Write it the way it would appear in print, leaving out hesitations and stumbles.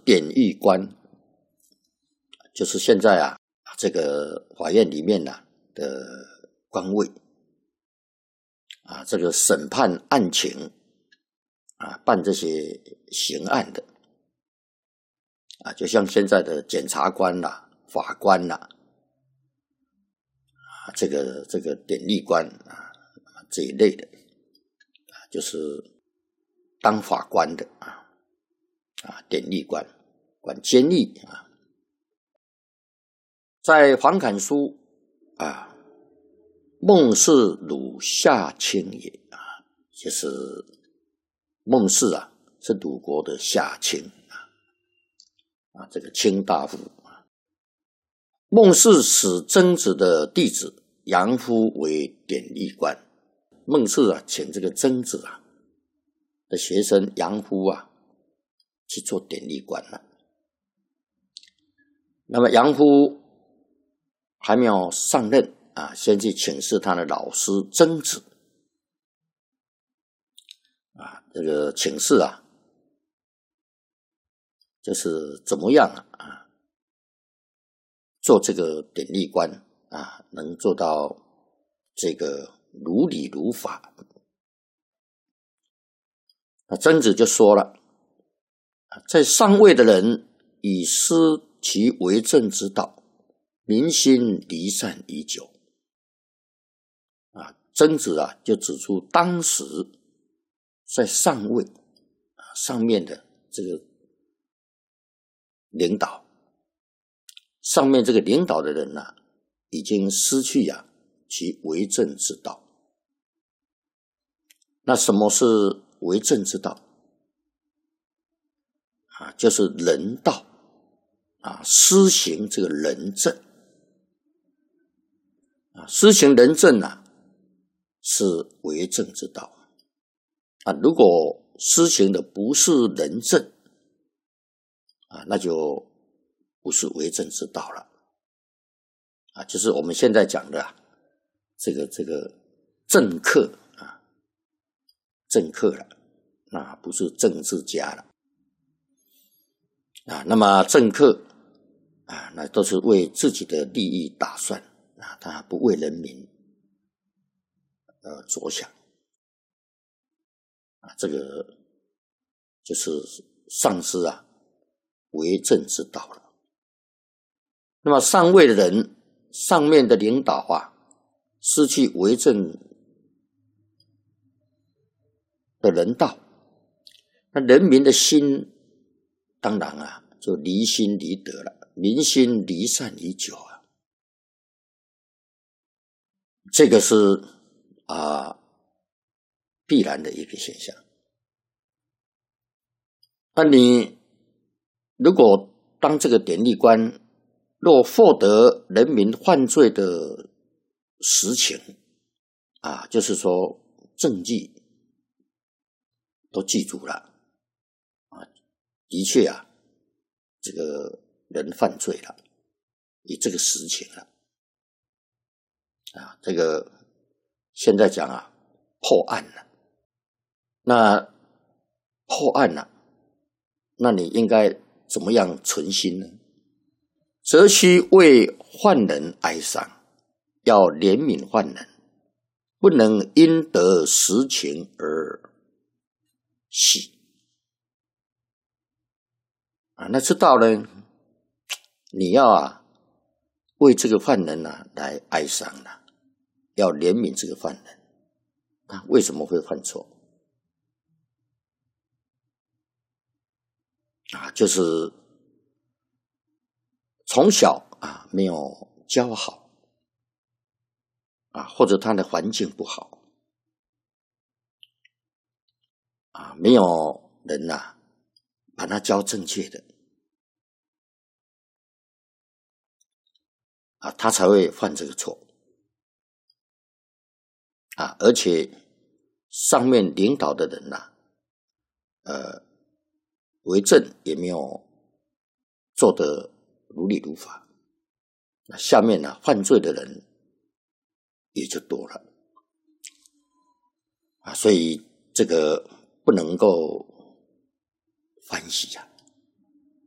典狱官，就是现在啊这个法院里面的官位啊，这个审判案情啊，办这些刑案的啊，就像现在的检察官法官这个典狱官啊这一类的就是当法官的典狱官管监狱啊。在黄侃书啊，孟氏鲁夏卿也啊，就是孟氏啊是鲁国的夏卿这个卿大夫孟氏使曾子的弟子杨夫为典狱官。孟氏啊请这个曾子的学生杨夫去做典狱官了。那么杨夫还没有上任先去请示他的老师曾子这个请示就是怎么样做这个典狱官能做到这个如理如法。那曾子就说了，在上位的人已失其为政之道，民心离散已久。曾子就指出当时在上位上面的这个领导，上面这个领导的人已经失去其为政之道。那什么是为政之道就是仁道施行这个仁政施行仁政是为政之道如果施行的不是仁政那就不是为政之道了就是我们现在讲的这个政客政客了不是政治家了那么政客那都是为自己的利益打算他不为人民着想这个就是丧失为政之道了。那么上位的人，上面的领导失去为政的人道，那人民的心当然就离心离德了，民心离散已久这个是必然的一个现象。那你如果当这个典狱官，若获得人民犯罪的实情就是说证据都记住了的确这个人犯罪了，以这个实情了这个现在讲破案了。那破案了，那你应该怎么样存心呢？则须为犯人哀伤，要怜悯犯人，不能因得实情而喜那知道呢，你要为这个犯人来哀伤要怜悯这个犯人他为什么会犯错就是从小没有教好或者他的环境不好没有人把他教正确的他才会犯这个错而且上面领导的人为政也没有做得如理如法，下面犯罪的人也就多了所以这个不能够欢喜